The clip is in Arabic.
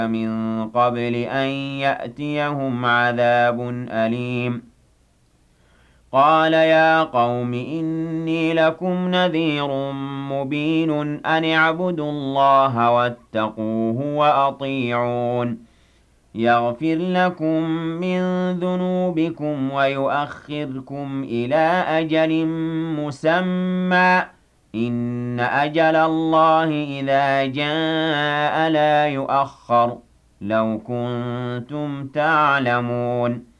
من قبل أن يأتيهم عذاب أليم قال يا قوم إني لكم نذير مبين أن اعبدوا الله واتقوه وأطيعون يغفر لكم من ذنوبكم ويؤخركم إلى أجل مسمى إن أجل الله إذا جاء لا يؤخر لو كنتم تعلمون